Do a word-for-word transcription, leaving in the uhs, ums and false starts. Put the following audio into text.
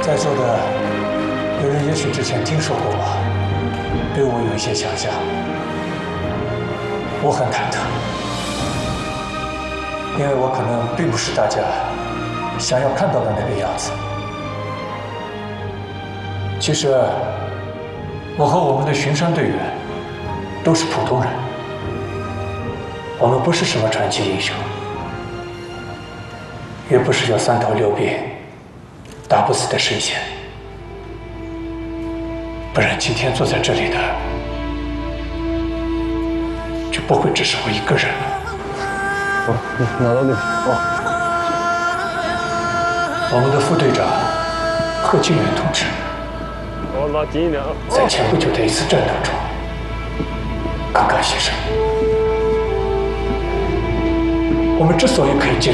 在座的有人也许之前听说过我，对我有一些想象，我很忐忑，因为我可能并不是大家想要看到的那个样子。其实，我和我们的巡山队员都是普通人，我们不是什么传奇英雄，也不是有三头六臂、打不死的神仙，不然今天坐在这里的就不会只是我一个人了。 哦，拿到那边哦。 我们的副队长贺金元同志， 我拉近一点啊。 在前不久的一次战斗中刚刚牺牲。我们之所以可以坚